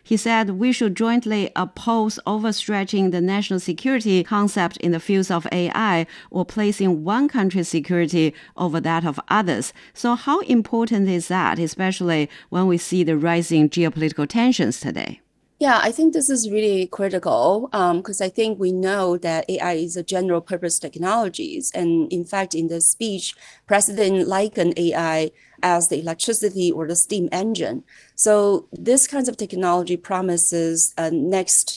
He said we should jointly oppose overstretching the national security concept in the fields of AI or placing one country's security over that of others. So how important is that, especially when we see the rising geopolitical tensions today? Yeah, I think this is really critical because I think we know that AI is a general purpose technologies. And in fact, in the speech, President likened AI as the electricity or the steam engine. So this kinds of technology promises a next,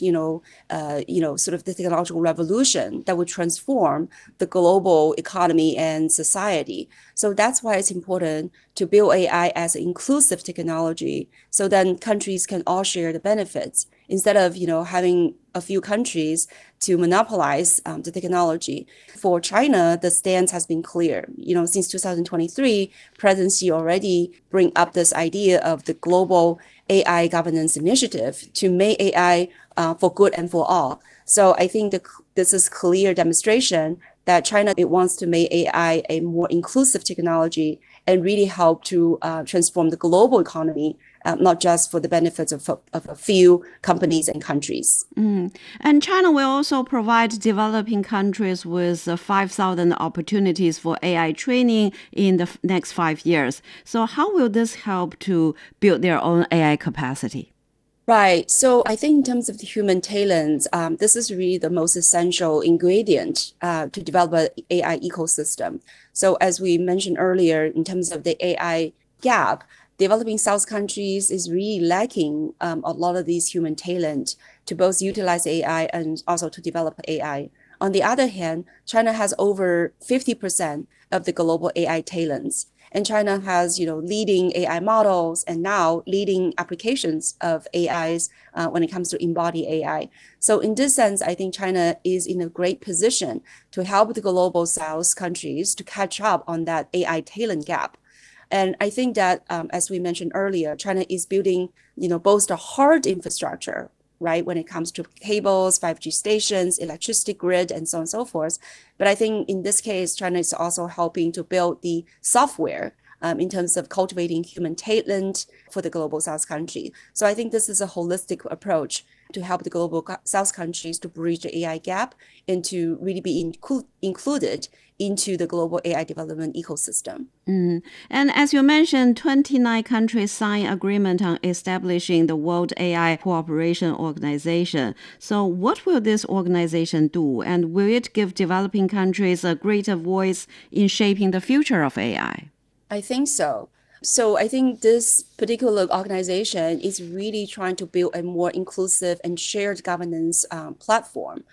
sort of the technological revolution that would transform the global economy and society. So that's why it's important to build AI as an inclusive technology so then countries can all share the benefits instead of having a few countries to monopolize the technology. For China, the stance has been clear. Since 2023, presidency already bring up this idea of the global AI governance initiative to make AI for good and for all. So I think this is clear demonstration that China it wants to make AI a more inclusive technology and really help to transform the global economy, not just for the benefits of a few companies and countries. And China will also provide developing countries with 5,000 opportunities for AI training in the next 5 years. So how will this help to build their own AI capacity? Right. So I think in terms of the human talents, this is really the most essential ingredient to develop an AI ecosystem. So as we mentioned earlier, in terms of the AI gap, developing South countries is really lacking a lot of these human talent to both utilize AI and also to develop AI. On the other hand, China has over 50% of the global AI talents. And China has, leading AI models and now leading applications of AIs when it comes to embodied AI. So in this sense, I think China is in a great position to help the global South countries to catch up on that AI talent gap. And I think that, as we mentioned earlier, China is building, both the hard infrastructure, right, when it comes to cables, 5G stations, electricity grid, and so on and so forth. But I think in this case, China is also helping to build the software in terms of cultivating human talent for the global South country. So I think this is a holistic approach to help the global South countries to bridge the AI gap and to really be included into the global AI development ecosystem. And as you mentioned, 29 countries signed agreement on establishing the World AI Cooperation Organization. So what will this organization do? And will it give developing countries a greater voice in shaping the future of AI? I think so. So I think this particular organization is really trying to build a more inclusive and shared governance platform.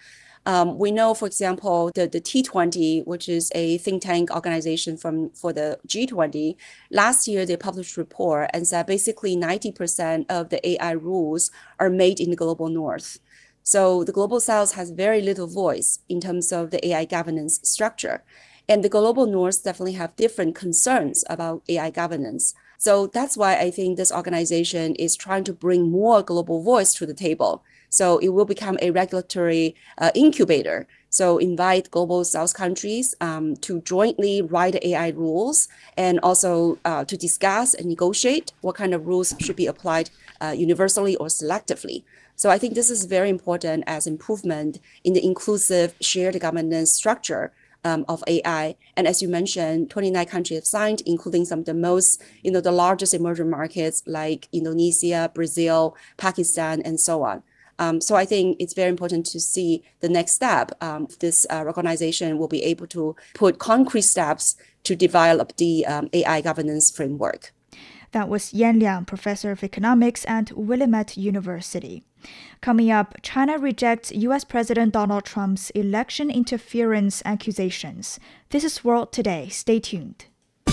We know, for example, the T20, which is a think tank organization for the G20, last year they published a report and said basically 90% of the AI rules are made in the global north. So the global south has very little voice in terms of the AI governance structure. And the global north definitely have different concerns about AI governance. So that's why I think this organization is trying to bring more global voice to the table. So it will become a regulatory incubator. So invite global South countries to jointly write AI rules and also to discuss and negotiate what kind of rules should be applied universally or selectively. So I think this is very important as improvement in the inclusive shared governance structure of AI. And as you mentioned, 29 countries have signed, including some of the most, the largest emerging markets like Indonesia, Brazil, Pakistan, and so on. So I think it's very important to see the next step. This organization will be able to put concrete steps to develop the AI governance framework. That was Yan Liang, professor of economics at Willamette University. Coming up, China rejects U.S. President Donald Trump's election interference accusations. This is World Today. Stay tuned.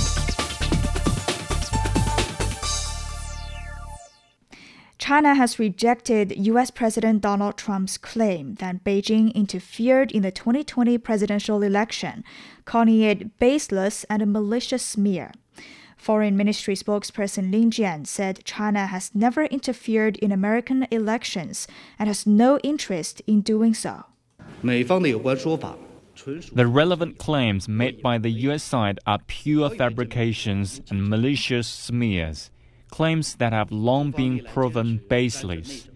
China has rejected U.S. President Donald Trump's claim that Beijing interfered in the 2020 presidential election, calling it baseless and a malicious smear. Foreign Ministry spokesperson Lin Jian said China has never interfered in American elections and has no interest in doing so. The relevant claims made by the U.S. side are pure fabrications and malicious smears, claims that have long been proven baseless.